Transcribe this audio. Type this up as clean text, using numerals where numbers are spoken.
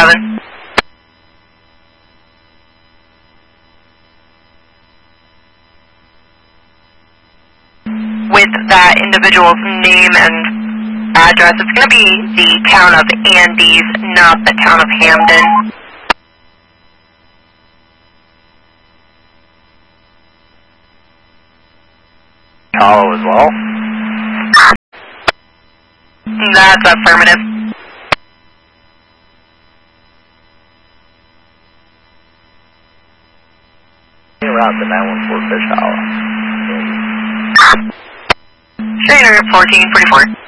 7. With that individual's name and address, it's going to be the town of Andes, not the town of Hamden. Hollow as well? That's affirmative. Route to 914 Fish Hollow. Trainer 1444.